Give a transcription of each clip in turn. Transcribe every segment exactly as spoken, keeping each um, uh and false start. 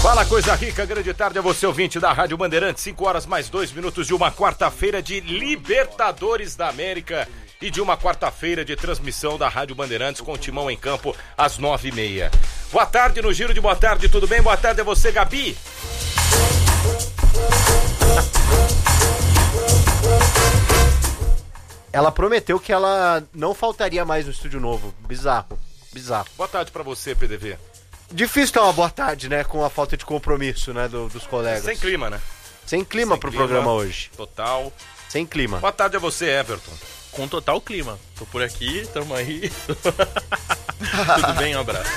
Fala, coisa rica, grande tarde a você, ouvinte da Rádio Bandeirantes, cinco horas mais dois minutos de uma quarta-feira de Libertadores da América e de uma quarta-feira de transmissão da Rádio Bandeirantes com o Timão em campo às nove e meia. Boa tarde no Giro de Boa Tarde, tudo bem? Boa tarde a você, Gabi. Ela prometeu que ela não faltaria mais no estúdio novo. Bizarro, bizarro. Boa tarde pra você, P D V. Difícil ter uma boa tarde, né, com a falta de compromisso, né, do, dos colegas. Sem clima, né? Sem clima Sem pro clima, programa hoje. Total. Sem clima. Boa tarde a você, Everton. Com total clima. Tô por aqui, tamo aí. Tudo bem, um abraço.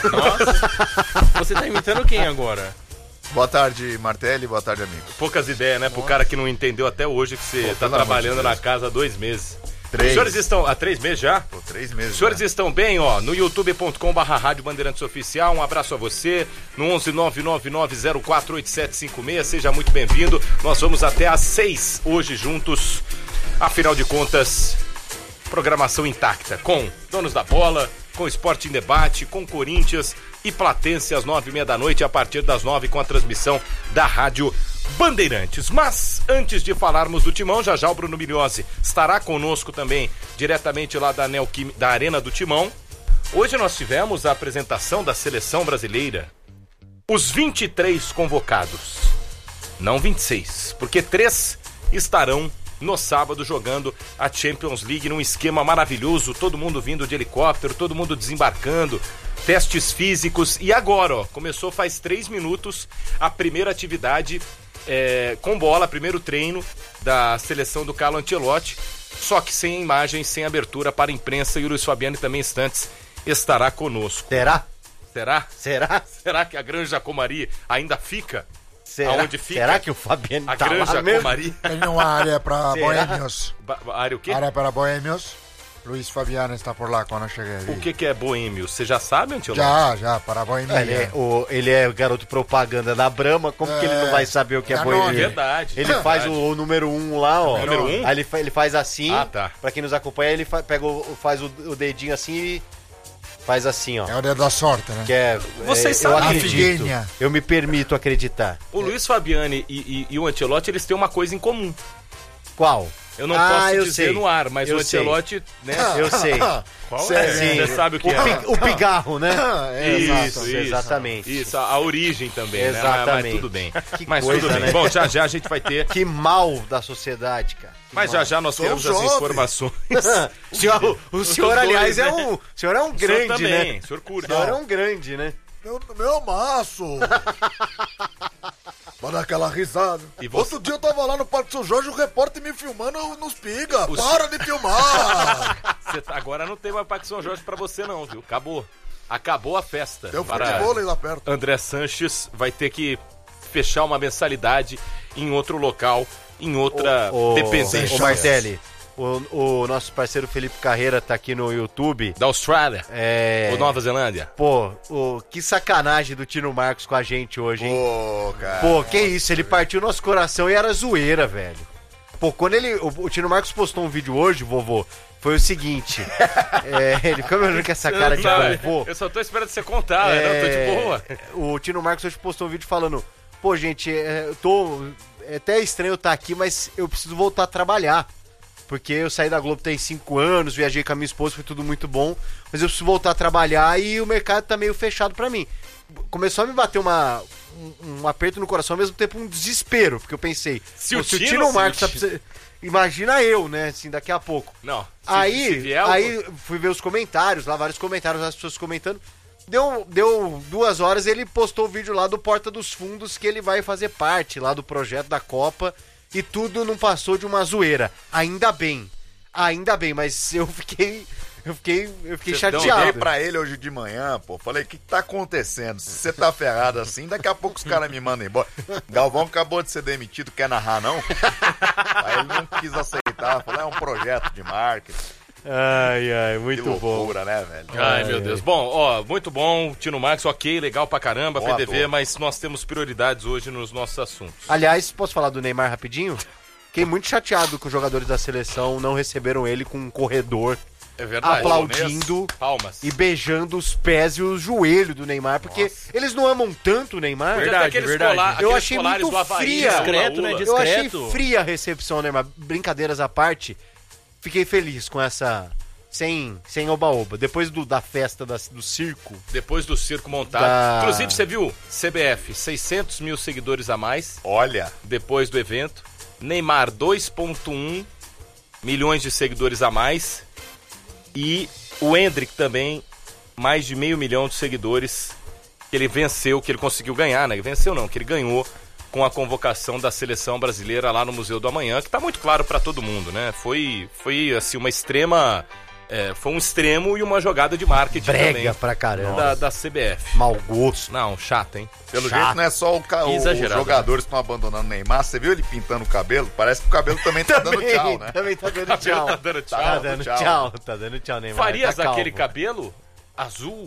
Nossa, você tá imitando quem agora? Boa tarde, Martelli, boa tarde, amigo. Poucas ideias, né, pro cara que não entendeu até hoje que você Pô, tá trabalhando na casa há dois meses. Três. Os senhores estão... Há três meses já? Pô, três meses. Os senhores já. estão bem, ó, no youtube ponto com barra Rádio Bandeirantes Oficial. Um abraço a você, no onze nove nove nove zero quatro oito sete cinco seis. Seja muito bem-vindo. Nós vamos até às seis hoje juntos. Afinal de contas, programação intacta com Donos da Bola, com Esporte em Debate, com Corinthians e Platense às nove e meia da noite, a partir das nove com a transmissão da Rádio Bandeirantes. Mas, antes de falarmos do Timão, já já o Bruno Migliozzi estará conosco também, diretamente lá da, Neoquim, da Arena do Timão. Hoje nós tivemos a apresentação da Seleção Brasileira. Os vinte e três convocados, não vinte e seis, porque três estarão no sábado jogando a Champions League num esquema maravilhoso, todo mundo vindo de helicóptero, todo mundo desembarcando, testes físicos, e agora, ó, começou faz três minutos a primeira atividade é, com bola, primeiro treino da seleção do Carlo Ancelotti, só que sem imagens, sem abertura para a imprensa, e o Luiz Fabiano também instantes estará conosco. Será? Será? Será? Será que a Granja Comari ainda fica? Será? Aonde fica? Será que o Fabiano a tá Granja lá mesmo? Comari? Tem uma área para Será? boêmios. Ba- área o quê? Área para boêmios. Luiz Fabiano está por lá quando eu cheguei. O que, que é boêmio? Você já sabe, Antelope? Já, já, para boêmio. Ele é, o, ele é garoto propaganda da Brahma, como É, que ele não vai saber o que é é boêmio? nome. Verdade. Ele verdade. faz o, o número um lá, ó. Número um? Aí ele, fa- ele faz assim, Ah, tá. pra quem nos acompanha, ele fa- pega o, faz o, o dedinho assim e faz assim, ó. É o dedo da sorte, né? Que é, Vocês é, eu sabem- acredito, A figuinha. eu me permito acreditar. O Luiz Fabiani e, e, e o Ancelotti, eles têm uma coisa em comum. Qual? Eu não Ah, posso eu dizer sei. no ar, mas Eu o Ancelotti, né? Eu sei. Qual Sério? é? Sim. Você sabe o que O, é? pi- o pigarro, né? É, Isso, exato. isso. Exatamente. Isso, a, a origem também, né? Mas, mas Exatamente. tudo bem. Que Mas coisa, tudo bem. né? Bom, já já a gente vai ter... Que mal da sociedade, cara. Que Mas mal. já já nós Sou teremos as jovem. informações. o senhor, o senhor dois, aliás, né? é um, o senhor é um O senhor grande, também, né? o senhor O curte. senhor é um grande, né? Meu, meu maço. Vai dar aquela risada. E você- Outro dia eu tava lá no Parque São Jorge, o repórter me filmando nos piga. O Para de filmar. Você tá- agora não tem mais Parque São Jorge pra você não, viu? Acabou. Acabou a festa. Tem um Para futebol lá perto. André Sanches vai ter que fechar uma mensalidade em outro local, em outra Ô, dependência. ô, Martelli, o, o nosso parceiro Felipe Carreira tá aqui no YouTube. Da Austrália É... ou Nova Zelândia. Pô, o, que sacanagem do Tino Marcos com a gente hoje, hein? Pô, cara. Pô, que isso, ele partiu nosso coração e era zoeira, velho. Pô, quando ele. O, o Tino Marcos postou um vídeo hoje, vovô, foi o seguinte. é, ele ficou me olhando com essa cara de Não, vovô. eu só tô esperando você contar, né? Eu tô de boa. O Tino Marcos hoje postou um vídeo falando: pô, gente, é, eu tô. É até estranho eu estar aqui, mas eu preciso voltar a trabalhar. Porque eu saí da Globo tem cinco anos, viajei com a minha esposa, foi tudo muito bom. Mas eu preciso voltar a trabalhar e o mercado tá meio fechado pra mim. Começou a me bater uma, um, um aperto no coração, ao mesmo tempo um desespero. Porque eu pensei, Se pô, o se o Tino- Tino se Marcos o tá Tino- precisando... Imagina eu, né, assim, daqui a pouco. Não. se- Aí, se vier, eu- aí fui ver os comentários, lá vários comentários, as pessoas comentando. Deu, deu duas horas, ele postou o vídeo lá do Porta dos Fundos, que ele vai fazer parte lá do projeto da Copa, e tudo não passou de uma zoeira. Ainda bem, ainda bem, mas eu fiquei, eu fiquei, eu fiquei Você deu- Liguei chateado. pra ele hoje de manhã, pô. Falei, o que, que tá acontecendo? Se você tá ferrado assim, daqui a pouco os caras me mandam embora. Galvão acabou de ser demitido, quer narrar, não? Aí ele não quis aceitar. Falei, é um projeto de marketing. Ai, ai, Que muito bom. loucura, né, velho? Ai, meu Deus. Bom, ó, muito bom, Tino Marcos, ok, legal pra caramba, Bom P D V, ator. mas nós temos prioridades hoje nos nossos assuntos. Aliás, posso falar do Neymar rapidinho? Fiquei muito chateado que os jogadores da seleção não receberam ele com um corredor É verdade. aplaudindo Palmas. e beijando os pés e os joelhos do Neymar, porque Nossa. eles não amam tanto o Neymar. Podia ter Verdade, aqueles verdade. colar- Eu aqueles achei colares muito do Havaí, fria. né, Discreto, ula, né, ula. discreto. Eu achei fria a recepção, né? Mas brincadeiras à parte, fiquei feliz com essa... Sem, sem oba-oba. Depois do, da festa da- do circo, Depois do circo montado. Da- Inclusive, você viu? C B F, seiscentos mil seguidores a mais Olha, depois do evento. Neymar, dois vírgula um milhões de seguidores a mais. E o Endrick também, mais de meio milhão de seguidores que ele venceu, que ele conseguiu ganhar, né? Venceu não, que ele ganhou com a convocação da seleção brasileira lá no Museu do Amanhã, que tá muito claro pra todo mundo, né? Foi, foi assim, uma extrema... é, foi um extremo e uma jogada de marketing brega também pra caramba. da, da C B F. Mau gosto. Não, chato, hein? pelo Chato. jeito não é só o ca- o- os Exagerado, jogadores que estão abandonando o Neymar. Você viu ele pintando o cabelo? Parece que o cabelo também tá dando tchau, né? Também tá dando Cabelo tchau. tá dando tchau. Tá dando tchau. tchau. Tá dando tchau, Neymar. Farias tá aquele calmo. cabelo azul?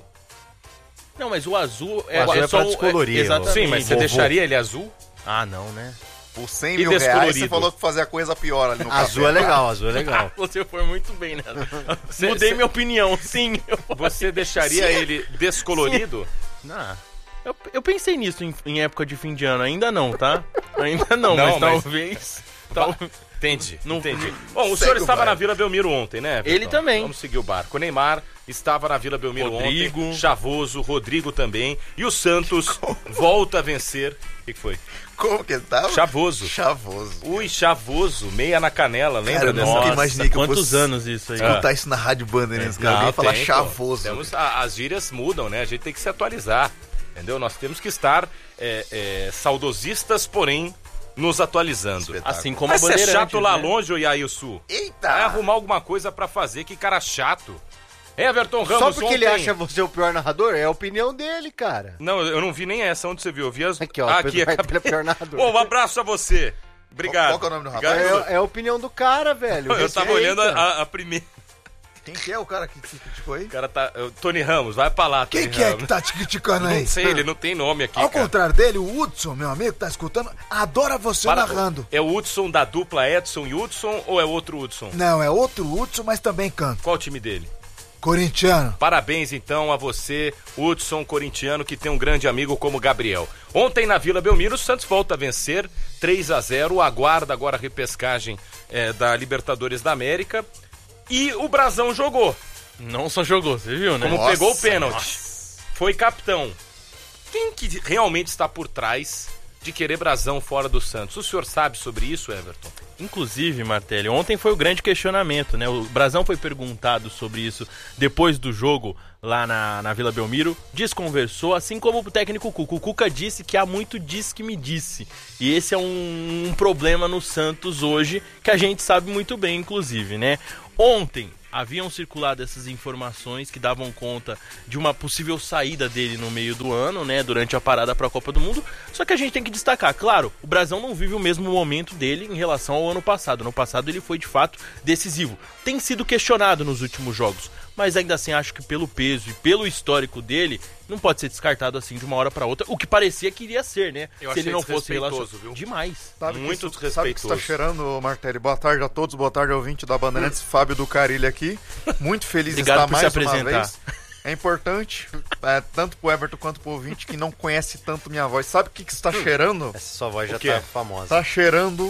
Não, mas o azul é, O azul é só pra o- descolorir, exatamente. Sim, mas você Vovô. deixaria ele azul? Ah, não, né? Por cem E mil reais, descolorido. você falou que fazia coisa pior ali no Azul café. é legal, azul é legal. Você foi muito bem, né? Cê- Mudei cê- minha opinião, sim. Você deixaria ele descolorido? Não. Eu, eu pensei nisso em, em época de fim de ano, ainda não, tá? Ainda não, Não, mas, mas- talvez. tal- Entendi, Não- entendi. Bom, o Segue senhor o estava baile. na Vila Belmiro ontem, né? Everton? Ele também. Vamos seguir o barco. O Neymar estava na Vila Belmiro Rodrigo. ontem. Chavoso, Rodrigo também. E o Santos volta a vencer. O que, que foi? Como que ele tava? Chavoso. Chavoso. Ui, Chavoso, meia na canela, lembra Cara, eu dessa? nunca Nossa, imaginei que eu quantos fosse anos isso aí? Escutar isso na Rádio Bandeirantes, cara. Não, Alguém falar tem, pô. chavoso. Temos, a- as gírias mudam, né? A gente tem que se atualizar, entendeu? Nós temos que estar é, é, saudosistas, porém nos atualizando. Espetáculo. Assim como Mas a você é Bandeirantes, chato lá né? longe, ô Iailson? Eita! Vai arrumar alguma coisa pra fazer, que cara chato. Everton Ramos, Só porque ele ontem- acha você o pior narrador? É a opinião dele, cara. Não, eu não vi nem essa, onde você viu? Eu vi as... Aqui, ó, Ah, Pedro aqui, Martins acabei... é pior narrador. Ô, um abraço a você. Obrigado. Qual que é o nome do rapaz? Obrigado. É, é a opinião do cara, velho. Eu tava Respeita. olhando a, a- a primeira... Quem que é o cara que te criticou aí? O cara tá... o Tony Ramos, vai pra lá, Tony Quem que é Ramos. que tá te criticando aí? Não sei, ele não tem nome aqui, Ao cara. contrário dele, o Hudson, meu amigo, que tá escutando, adora você Para- narrando. É o Hudson da dupla Edson e Hudson ou é outro Hudson? Não, é outro Hudson, mas também canta. Qual o time dele? Corintiano. Parabéns então a você, Hudson, corintiano, que tem um grande amigo como Gabriel. Ontem na Vila Belmiro, o Santos volta a vencer três a zero, aguarda agora a repescagem eh, da Libertadores da América e o Brasão jogou, Não só jogou, você viu, né? como Nossa, pegou o pênalti, foi capitão. Quem que realmente está por trás de querer Brasão fora do Santos? O senhor sabe sobre isso, Everton? Inclusive, Martelli, ontem foi o grande questionamento, né? O Brasão foi perguntado sobre isso depois do jogo lá na, na Vila Belmiro, desconversou, assim como o técnico Cuca. O Cuca disse que há muito diz que me disse. E esse é um, um problema no Santos hoje, que a gente sabe muito bem, inclusive, né? Ontem haviam circulado essas informações que davam conta de uma possível saída dele no meio do ano, né, durante a parada para a Copa do Mundo. Só que a gente tem que destacar, claro, o Brasão não vive o mesmo momento dele em relação ao ano passado. No passado ele foi de fato decisivo. Tem sido questionado nos últimos jogos, mas ainda assim acho que pelo peso e pelo histórico dele, não pode ser descartado assim de uma hora para outra, o que parecia que iria ser, né? Eu Se achei ele não fosse desrespeitoso, relacionado. viu? Demais. Sabe Muito que isso- desrespeitoso. Sabe que isso tá cheirando, Martelli? Boa tarde a todos, boa tarde ouvinte da Bandeirantes, Fábio do Carilho aqui. Muito feliz de Obrigado estar por se mais uma apresentar. vez. É importante, é, tanto pro Everton quanto pro ouvinte que não conhece tanto minha voz. Sabe o que, que isso tá cheirando? Essa sua voz O já quê? tá famosa. Tá cheirando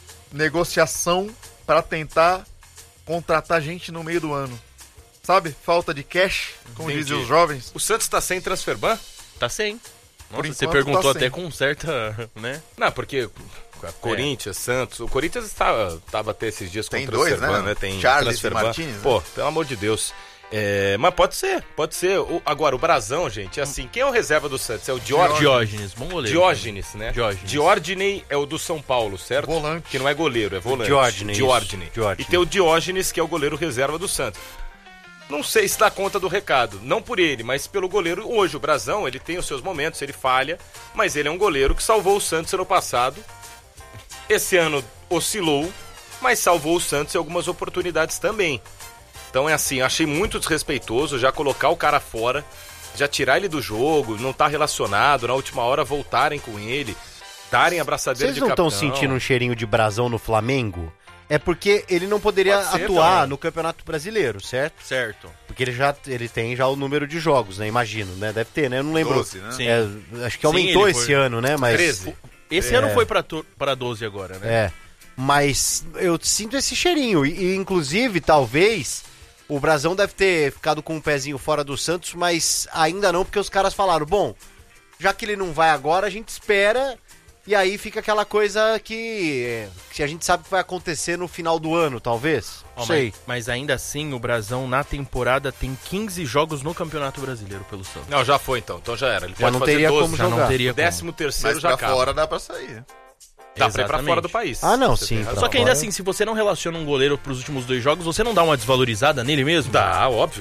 negociação pra tentar contratar gente no meio do ano. Sabe? Falta de cash, como Entendi. dizem os jovens. O Santos tá sem transferban? Tá sem. Nossa, você enquanto perguntou tá até sem. com certa, né? Não, porque Corinthians, Santos... O Corinthians estava, tava até esses dias com Tem transferban, dois, né? Tem Charles transferban. e Martins, né? Pô, pelo amor de Deus. É, mas pode ser, pode ser. O- agora, o Brasão, gente, é assim, quem é o reserva do Santos? É o Diógenes? Diógenes, bom goleiro. Diógenes, né? Diógenes. Diógenes é o do São Paulo, certo? Volante. Que não é goleiro, é volante. Diógenes, Diógenes. isso. Diógenes. E tem o Diógenes, que é o goleiro reserva do Santos. Não sei se dá conta do recado. Não por ele, mas pelo goleiro. Hoje, o Brasão, ele tem os seus momentos, ele falha, mas ele é um goleiro que salvou o Santos ano passado. Esse ano oscilou, mas salvou o Santos em algumas oportunidades também. Então é assim, achei muito desrespeitoso já colocar o cara fora, já tirar ele do jogo, não tá relacionado, na última hora voltarem com ele, darem a abraçadeira Vocês de não estão capitão. sentindo um cheirinho de brasão no Flamengo? É porque ele não poderia Pode ser, atuar também. no Campeonato Brasileiro, certo? Certo. Porque ele já ele tem já o número de jogos, né? Imagino, né? Deve ter, né? Eu não lembro. doze, né? Sim. É, acho que Sim, aumentou ele foi- esse ano, né? Mas, treze. Esse ano foi pra, to- pra doze agora, né? É. Mas eu sinto esse cheirinho. E, e, inclusive, talvez, o Brasão deve ter ficado com um pezinho fora do Santos, mas ainda não, porque os caras falaram, bom, já que ele não vai agora, a gente espera. E aí fica aquela coisa que, que a gente sabe que vai acontecer no final do ano, talvez. Ó, Não sei. mas, mas ainda assim, o Brasão na temporada tem quinze jogos no Campeonato Brasileiro pelo Santos. Não, já foi então. Então já era. Ele Já pode não fazer teria doze. como Já jogar. não teria O décimo terceiro Mas já pra acaba. fora dá pra sair. Dá pra ir pra Exatamente. fora do país. Ah, não, Você sim, tem pra razão. Só que ainda Agora- assim, se você não relaciona um goleiro pros últimos dois jogos, você não dá uma desvalorizada nele mesmo? Dá, óbvio.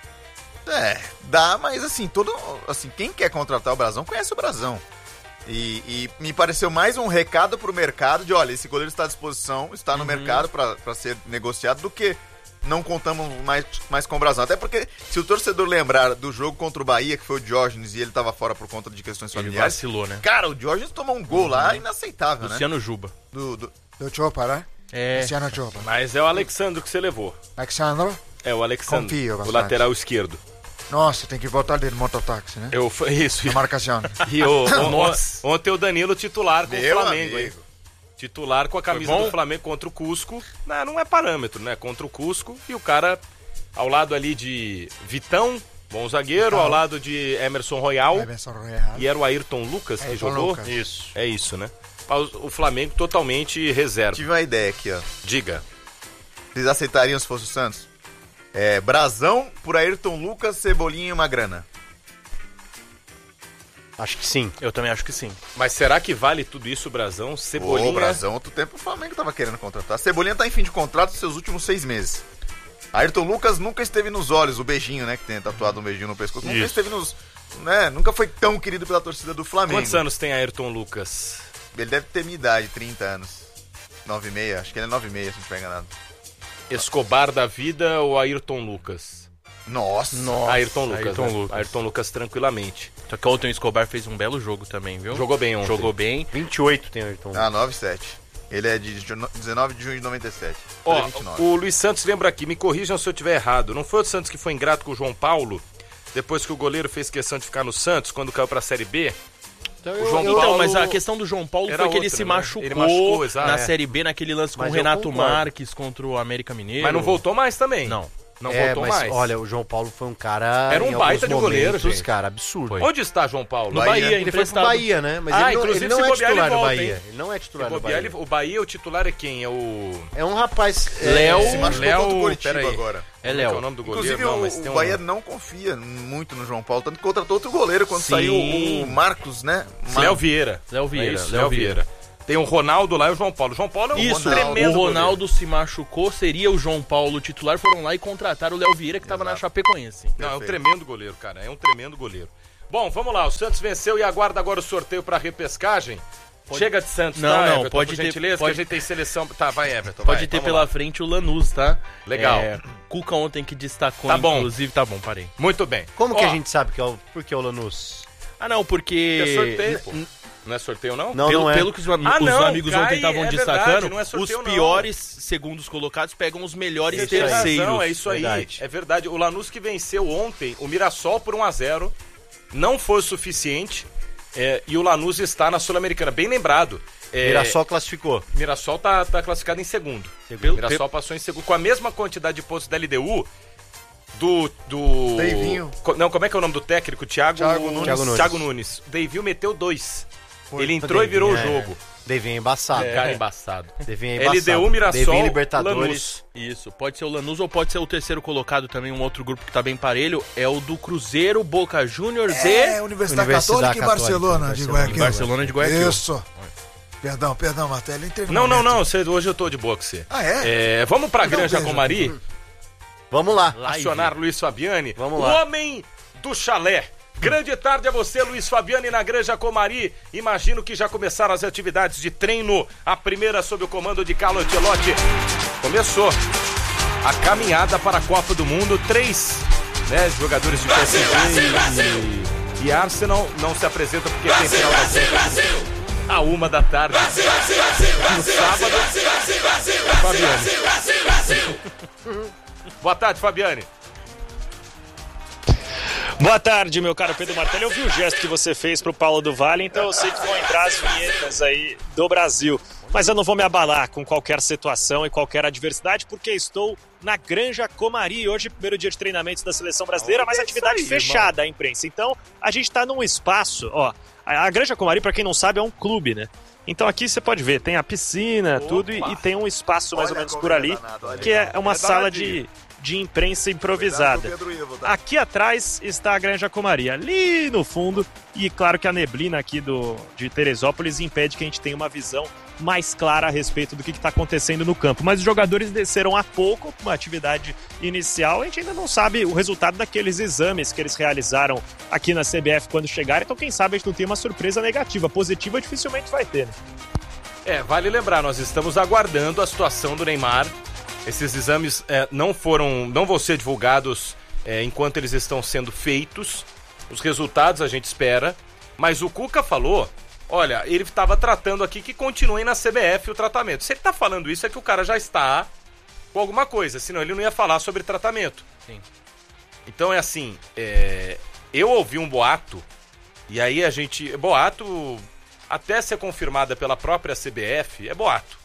É, dá, mas assim, todo. Assim, quem quer contratar o Brasão conhece o Brasão. E, e me pareceu mais um recado pro mercado de, olha, esse goleiro está à disposição, está no mercado pra pra ser negociado, do que não contamos mais, mais com o Brasão. Até porque, se o torcedor lembrar do jogo contra o Bahia, que foi o Diógenes, e ele tava fora por conta de questões Ele familiares, vacilou, né? cara, o Diógenes tomou um gol lá inaceitável, né? Luciano Juba. Do, do- Do Chopa, né? É. Luciano Chopa. Mas é o Alexandre que você levou. Alexandre, É o Alexandre, Confio o bastante. lateral esquerdo. nossa, tem que botar ele no mototáxi, né? Eu, isso. Na marcação. E o, o- Nossa. ontem o Danilo titular com Meu o Flamengo, amigo. hein? Titular com a camisa bom? do Flamengo contra o Cusco. Não, não é parâmetro, né? Contra o Cusco. E o cara ao lado ali de Vitão, bom zagueiro, Vitão. ao lado de Emerson Royal. Emerson Royal. E era o Ayrton Lucas que Ayrton jogou? Lucas. Isso. É isso, né? O Flamengo totalmente reserva. Tive uma ideia aqui, ó. Diga. Vocês aceitariam se fosse o Santos? É, Brasão por Ayrton Lucas, Cebolinha e uma grana. Acho que sim. Eu também acho que sim. Mas será que vale tudo isso, Brasão? Cebolinha? Ô, Brasão, outro tempo o Flamengo tava querendo contratar. Cebolinha tá em fim de contrato nos seus últimos seis meses. Ayrton Lucas nunca esteve nos olhos, o beijinho, né? Que tem tatuado um beijinho no pescoço. Nunca Isso. esteve nos... Né, nunca foi tão querido pela torcida do Flamengo. Quantos anos tem Ayrton Lucas? Ele deve ter minha idade, trinta anos. nove e meia, acho que ele é nove e meia, se não estiver enganado. Escobar da vida ou Ayrton Lucas? Nossa! Nossa, Ayrton Lucas, Ayrton né? Lucas. Ayrton Lucas tranquilamente. Só que ontem o Escobar fez um belo jogo também, viu? Jogou bem ontem. Jogou bem. vinte e oito tem o Ayrton. Ah, nove e sete. Ele é de dezenove de junho de noventa e sete. Ó, Ele é vinte e nove. o Luiz Santos lembra aqui, me corrijam se eu estiver errado. Não foi o Santos que foi ingrato com o João Paulo? Depois que o goleiro fez questão de ficar no Santos, quando caiu pra Série B? Então, o João Então, Paulo- mas a questão do João Paulo Era foi que ele outra, se né? machucou, Ele machucou, exato, na é. Série B, naquele lance com Mas o eu Renato concordo. Marques contra o América Mineiro. Mas não voltou mais também. Não. Não é, voltou mas mais. olha, o João Paulo foi um cara. Era um em baita alguns de goleiro, momentos, gente. cara, absurdo. Foi. Onde está João Paulo? No Bahia. Bahia, Ele foi pro emprestado. Bahia, né? Mas Ah, ele não, inclusive, ele não se é bobear, titular ele no volta, Bahia. hein? Ele não é Se titular no bobear, Bahia. ele- o Bahia, o titular é quem? É o... É um rapaz. é, Léo- Se machucou Léo- contra o Coritiba peraí. agora. É Como é que é o Léo. nome do goleiro? Inclusive, Não, o, mas tem o um- Bahia não confia muito no João Paulo, tanto que contratou outro goleiro quando Sim. saiu o Marcos, né? Mar- Léo Vieira. Léo Vieira, É isso, Léo Léo Vieira. Vieira. Tem o Ronaldo lá e o João Paulo. O João Paulo é um Isso, tremendo o Ronaldo goleiro. se machucou, seria o João Paulo titular, foram lá e contrataram o Léo Vieira, que tava na Chapecoense. Não, é um Perfeito. tremendo goleiro, cara. É um tremendo goleiro. Bom, vamos lá. O Santos venceu e aguarda agora o sorteio pra repescagem. Chega de Santos, Não, tá, não, Everton, pode por ter- gentileza, pode- que a gente tem seleção... Tá, vai, Everton, Pode vai, ter vamos pela lá. frente o Lanús, tá? Legal. É, Cuca ontem que destacou, Tá bom. inclusive, tá bom, parei. Muito bem. Como que Ó, a gente sabe que é o. Por que o Lanús? Ah, não, porque... É sorteio, pô. n- Não é sorteio, não? Não, pelo, não é. pelo que os, ami- Ah, os não, amigos cai, ontem estavam é destacando, verdade, não é sorteio, os não. piores segundos colocados pegam os melhores Você tem terceiros. razão, é isso aí. Verdade. É verdade. O Lanús que venceu ontem o Mirassol por um a zero não foi o suficiente. é, e o Lanús está na Sul-Americana. Bem lembrado. É, Mirassol classificou. Mirassol tá, tá classificado em segundo. Segundo. Mirassol passou em segundo. Com a mesma quantidade de pontos da L D U do. do... Deivinho. Co- Não, como é que é o nome do técnico? Thiago, Thiago Nunes. Thiago Nunes. Thiago Nunes. O Deivinho meteu dois. Foi. Ele entrou e virou o Devinho, é. jogo. Devinho é embaçado. Cara embaçado. Devinho é embaçado. L D U, Mirassol, Devinho Libertadores. Lanús. Isso, pode ser o Lanús ou pode ser o terceiro colocado também, um outro grupo que tá bem parelho, é o do Cruzeiro, Boca Juniors É, e Universidade, Universidade Católica e Católica, Barcelona, de Barcelona. Guayaquil. Barcelona de Guayaquil. Isso. Perdão, perdão, Martelo. entrei no Não, não, momento. não. Você, hoje eu tô de boa com você. Ah, é? É, vamos pra Dá um Granja beijo. Comari. Vamos lá. Live. Acionar Luiz Fabiani. Vamos o lá. homem do chalé. Grande tarde a você, Luiz Fabiani, na Granja Comari. Imagino que já começaram as atividades de treino. A primeira sob o comando de Carlo Ancelotti. Começou a caminhada para a Copa do Mundo. Três né, jogadores de P S G e, e Arsenal não se apresentam porque tem final da Champions. A uma da tarde. Brasil, Brasil, Brasil, No sábado. Brasil, Brasil, Brasil, Fabiane. Brasil, Brasil, Brasil. Boa tarde, Fabiane. Boa tarde, meu caro Pedro Martelli. Eu vi o gesto que você fez pro Paulo do Vale, então eu sei que vão entrar as vinhetas aí do Brasil. Mas eu não vou me abalar com qualquer situação e qualquer adversidade, porque estou na Granja Comari. Hoje, primeiro dia de treinamentos da Seleção Brasileira, mas atividade fechada à imprensa. Então, a gente está num espaço, ó. A Granja Comari, para quem não sabe, é um clube, né? Então aqui você pode ver, tem a piscina, tudo, e, e tem um espaço mais ou menos por ali, que é uma sala de... de imprensa improvisada. Aqui atrás está a Granja Comari, ali no fundo, e claro que a neblina aqui do, de Teresópolis impede que a gente tenha uma visão mais clara a respeito do que está acontecendo no campo. Mas os jogadores desceram há pouco, uma atividade inicial, a gente ainda não sabe o resultado daqueles exames que eles realizaram aqui na C B F quando chegarem, então quem sabe a gente não tem uma surpresa negativa, positiva dificilmente vai ter, né? É, vale lembrar, nós estamos aguardando a situação do Neymar. Esses exames é, não foram, não vão ser divulgados é, enquanto eles estão sendo feitos. Os resultados a gente espera. Mas o Cuca falou, olha, ele estava tratando aqui que continuem na C B F o tratamento. Se ele está falando isso é que o cara já está com alguma coisa, senão ele não ia falar sobre tratamento. Sim. Então é assim, é, eu ouvi um boato, e aí a gente... Boato, até ser confirmada pela própria C B F, é boato.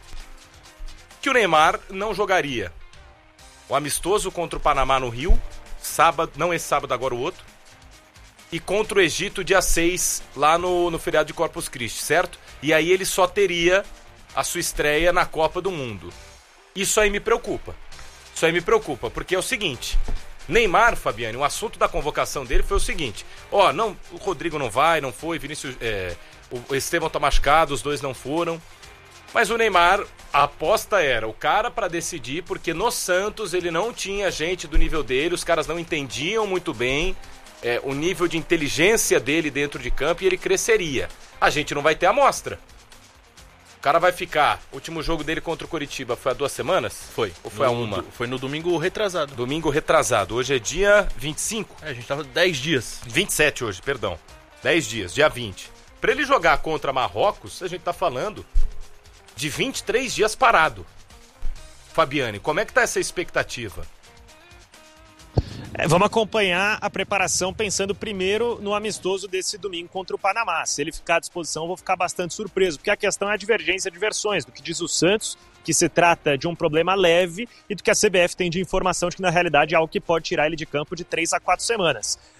Que o Neymar não jogaria o amistoso contra o Panamá no Rio, sábado, não esse sábado, agora o outro, e contra o Egito dia seis, lá no, no feriado de Corpus Christi, certo? E aí ele só teria a sua estreia na Copa do Mundo. Isso aí me preocupa. Isso aí me preocupa, porque é o seguinte, Neymar, Fabiane, o assunto da convocação dele foi o seguinte, ó, não, o Rodrigo não vai, não foi, Vinícius, é, o Estevão tá machucado, os dois não foram. Mas o Neymar, a aposta era o cara para decidir, porque no Santos ele não tinha gente do nível dele, os caras não entendiam muito bem é, o nível de inteligência dele dentro de campo e ele cresceria. A gente não vai ter amostra. O cara vai ficar, o último jogo dele contra o Coritiba foi há duas semanas? Foi. Ou foi no, há uma? Foi no domingo retrasado. Domingo retrasado. Hoje é dia vinte e cinco? É, a gente tava dez dias. vinte e sete hoje, perdão. dez dias, dia vinte. Para ele jogar contra Marrocos, a gente tá falando de vinte e três dias parado. Fabiane, como é que tá essa expectativa? É, vamos acompanhar a preparação pensando primeiro no amistoso desse domingo contra o Panamá. Se ele ficar à disposição, eu vou ficar bastante surpreso, porque a questão é a divergência de versões, do que diz o Santos, que se trata de um problema leve, e do que a C B F tem de informação de que na realidade é algo que pode tirar ele de campo de três a quatro semanas.